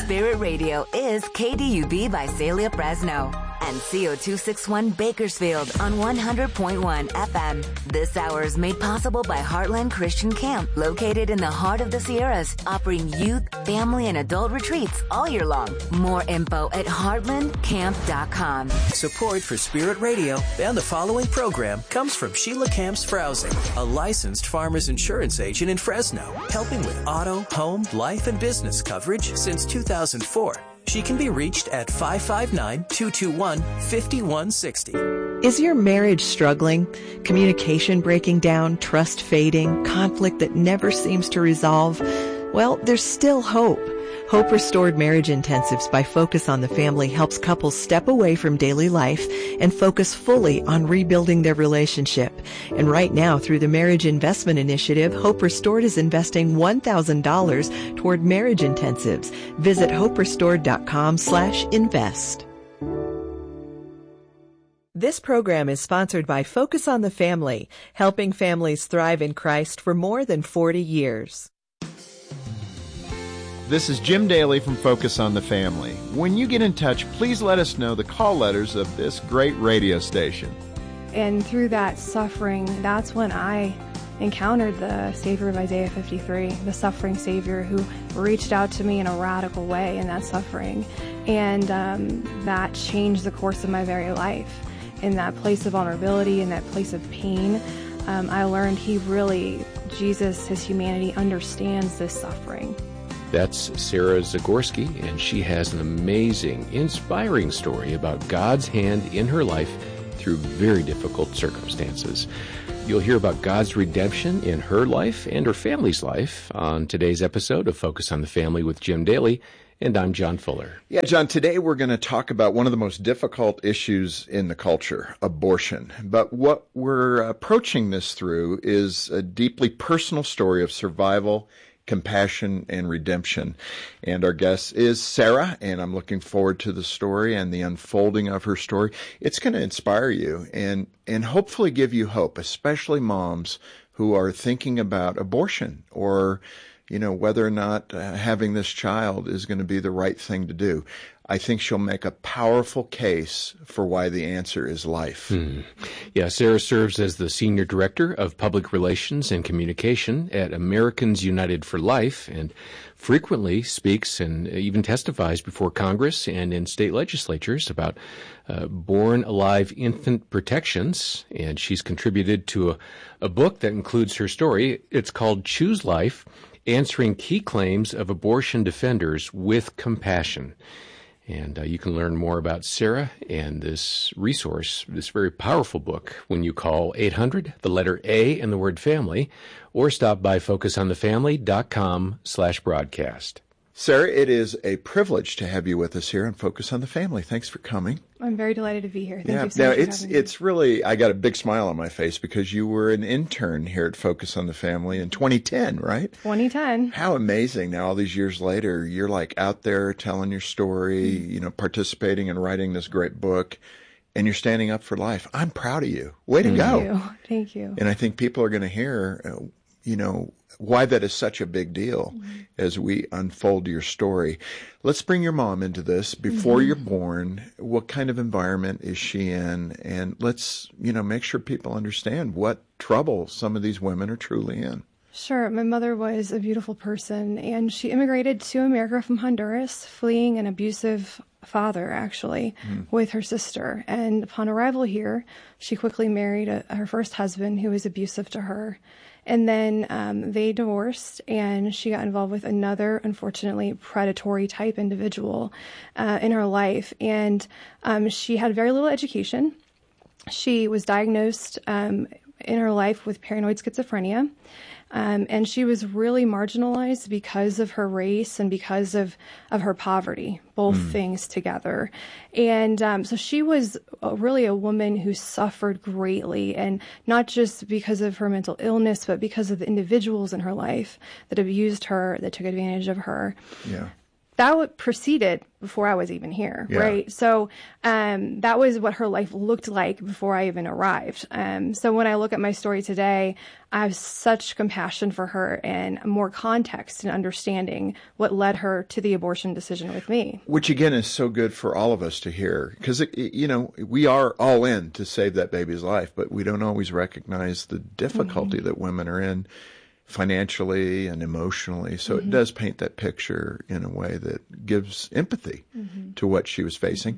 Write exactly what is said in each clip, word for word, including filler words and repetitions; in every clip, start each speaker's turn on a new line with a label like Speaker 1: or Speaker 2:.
Speaker 1: Spirit Radio is K D U B Visalia Fresno and C O two sixty-one Bakersfield on one hundred point one F M. This hour is made possible by Heartland Christian Camp, located in the heart of the Sierras, offering youth, family, and adult retreats all year long. More info at heartland camp dot com.
Speaker 2: Support for Spirit Radio and the following program comes from Sheila Camps Frowsing, a licensed farmers insurance agent in Fresno, helping with auto, home, life, and business coverage since two thousand four. She can be reached at five five nine, two two one, five one six zero.
Speaker 3: Is your marriage struggling? Communication breaking down, trust fading, conflict that never seems to resolve? Well, there's still hope. Hope Restored Marriage Intensives by Focus on the Family helps couples step away from daily life and focus fully on rebuilding their relationship. And right now, through the Marriage Investment Initiative, Hope Restored is investing one thousand dollars toward marriage intensives. Visit hope restored dot com slash invest. This program is sponsored by Focus on the Family, helping families thrive in Christ for more than forty years.
Speaker 4: This is Jim Daly from Focus on the Family. When you get in touch, please let us know the call letters of this great radio station.
Speaker 5: And through that suffering, that's when I encountered the Savior of Isaiah fifty-three, the suffering Savior who reached out to me in a radical way in that suffering. And um, that changed the course of my very life. In that place of vulnerability, in that place of pain, um, I learned he really, Jesus, his humanity, understands this suffering.
Speaker 6: That's Sarah Zagorski, and she has an amazing, inspiring story about God's hand in her life through very difficult circumstances. You'll hear about God's redemption in her life and her family's life on today's episode of Focus on the Family with Jim Daly, and I'm John Fuller.
Speaker 4: Yeah, John, today we're going to talk about one of the most difficult issues in the culture, abortion. But what we're approaching this through is a deeply personal story of survival, compassion, and redemption. And our guest is Sarah, and I'm looking forward to the story and the unfolding of her story. It's going to inspire you and, and hopefully give you hope, especially moms who are thinking about abortion or, you know, whether or not uh, having this child is going to be the right thing to do. I think she'll make a powerful case for why the answer is life.
Speaker 6: Hmm. Yeah, Sarah serves as the Senior Director of Public Relations and Communication at Americans United for Life and frequently speaks and even testifies before Congress and in state legislatures about uh, born alive infant protections. And she's contributed to a, a book that includes her story. It's called Choose Life, Answering Key Claims of Abortion Defenders with Compassion. And uh, you can learn more about Sarah and this resource, this very powerful book, when you call eight hundred, the letter A, and the word family, or stop by focus on the family dot com slash broadcast.
Speaker 4: Sarah, it is a privilege to have you with us here on Focus on the Family. Thanks for coming.
Speaker 5: I'm very delighted to be here. Thank
Speaker 4: yeah.
Speaker 5: you so
Speaker 4: now,
Speaker 5: much for
Speaker 4: it's
Speaker 5: having me.
Speaker 4: it's really, I got a big smile on my face because you were an intern here at Focus on the Family in twenty ten, right?
Speaker 5: twenty ten.
Speaker 4: How amazing. Now, all these years later, you're like out there telling your story, mm-hmm. you know, participating and writing this great book, and you're standing up for life. I'm proud of you. Way to
Speaker 5: Thank
Speaker 4: go.
Speaker 5: you. Thank you.
Speaker 4: And I think people are going to hear, uh, you know, why that is such a big deal mm-hmm. as we unfold your story. Let's bring your mom into this. Before mm-hmm. you're born, what kind of environment is she in? And let's, you know, make sure people understand what trouble some of these women are truly in.
Speaker 5: Sure. My mother was a beautiful person, and she immigrated to America from Honduras, fleeing an abusive father, actually, mm. with her sister. And upon arrival here, she quickly married a, her first husband, who was abusive to her. And then um, they divorced, and she got involved with another, unfortunately, predatory type individual uh, in her life. And um, she had very little education. She was diagnosed um, in her life with paranoid schizophrenia. Um, and she was really marginalized because of her race and because of, of her poverty, both mm. things together. And um, so she was a, really a woman who suffered greatly, and not just because of her mental illness, but because of the individuals in her life that abused her, that took advantage of her.
Speaker 4: Yeah.
Speaker 5: that would proceeded before I was even here,
Speaker 4: Yeah.
Speaker 5: right? So um, that was what her life looked like before I even arrived. Um, so when I look at my story today, I have such compassion for her and more context and understanding what led her to the abortion decision with me.
Speaker 4: Which again is so good for all of us to hear, because you know we are all in to save that baby's life, but we don't always recognize the difficulty mm-hmm. that women are in financially and emotionally. So mm-hmm. it does paint that picture in a way that gives empathy mm-hmm. to what she was facing.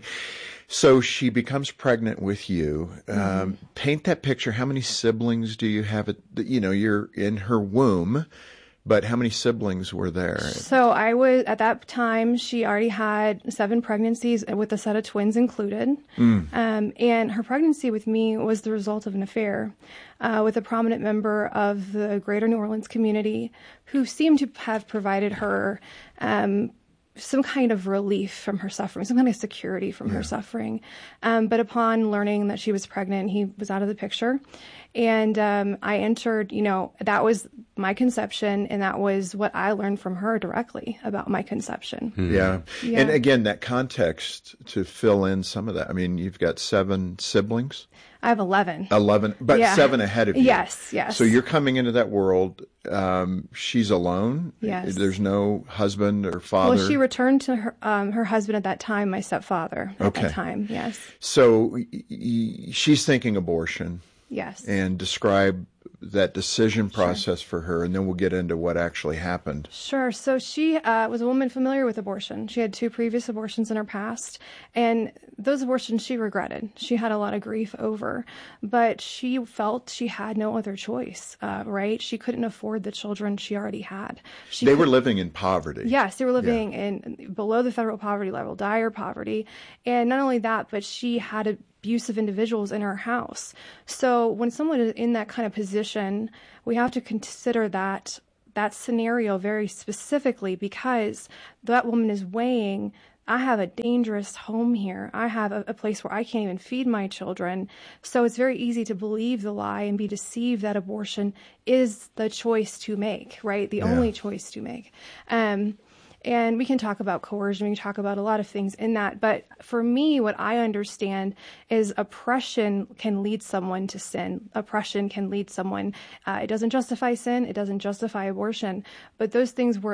Speaker 4: So she becomes pregnant with you. Um, mm-hmm. Paint that picture. How many siblings do you have? At, you know, you're in her womb, but how many siblings were there?
Speaker 5: So I was, at that time, she already had seven pregnancies with a set of twins included. Mm. Um, and her pregnancy with me was the result of an affair uh, with a prominent member of the greater New Orleans community who seemed to have provided her um, some kind of relief from her suffering, some kind of security from yeah. her suffering. Um, but upon learning that she was pregnant, he was out of the picture. And um, I entered, you know, that was my conception, and that was what I learned from her directly about my conception.
Speaker 4: Mm-hmm. Yeah. yeah. And again, that context to fill in some of that. I mean, you've got seven siblings.
Speaker 5: I have eleven.
Speaker 4: eleven, but yeah. seven ahead of you.
Speaker 5: Yes, yes.
Speaker 4: So you're coming into that world. Um, she's alone.
Speaker 5: Yes.
Speaker 4: There's no husband or father.
Speaker 5: Well, she returned to her um, her husband at that time, my stepfather at
Speaker 4: okay.
Speaker 5: that time, yes.
Speaker 4: So y- y- she's thinking abortion.
Speaker 5: Yes.
Speaker 4: And describe that decision process sure. for her, and then we'll get into what actually happened.
Speaker 5: Sure. So she uh, was a woman familiar with abortion. She had two previous abortions in her past, and those abortions she regretted. She had a lot of grief over, but she felt she had no other choice, uh, right? She couldn't afford the children she already had. She
Speaker 4: they
Speaker 5: could,
Speaker 4: were living in poverty.
Speaker 5: Yes, they were living
Speaker 4: yeah.
Speaker 5: in below the federal poverty level, dire poverty. And not only that, but she had a abusive individuals in her house. So when someone is in that kind of position, we have to consider that that scenario very specifically, because that woman is weighing, I have a dangerous home here. I have a, a place where I can't even feed my children. So it's very easy to believe the lie and be deceived that abortion is the choice to make, right? The yeah. only choice to make. Um, And we can talk about coercion, we can talk about a lot of things in that. But for me, what I understand is oppression can lead someone to sin. Oppression can lead someone, uh, it doesn't justify sin, it doesn't justify abortion, but those things were